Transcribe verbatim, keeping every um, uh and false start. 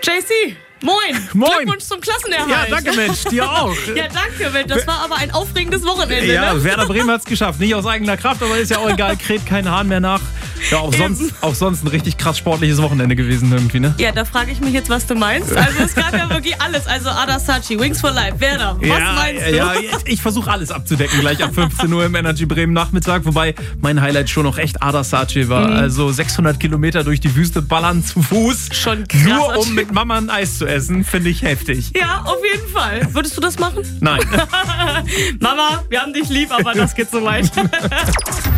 J C, moin. Moin. Glückwunsch zum Klassenerhalt. Ja, danke Mensch, dir auch. Ja, danke Mensch, das war aber ein aufregendes Wochenende. Ja, ne? Werder Bremen hat es geschafft. Nicht aus eigener Kraft, aber ist ja auch egal. Kräht kein Hahn mehr nach. Ja, auch sonst, auch sonst ein richtig krass sportliches Wochenende gewesen irgendwie, ne? Ja, da frage ich mich jetzt, was du meinst. Also es gab ja wirklich alles. Also Ada Sachi, Wings for Life, Werder, was ja, meinst du? Ja, ich versuche alles abzudecken, gleich ab fünfzehn Uhr im Energy Bremen Nachmittag. Wobei mein Highlight schon noch echt Ada Sachi war. Mhm. Also sechshundert Kilometer durch die Wüste ballern zu Fuß. Schon krass. Nur um mit Mama ein Eis zu essen, finde ich heftig. Ja, auf jeden Fall. Würdest du das machen? Nein. Mama, wir haben dich lieb, aber das geht so weit.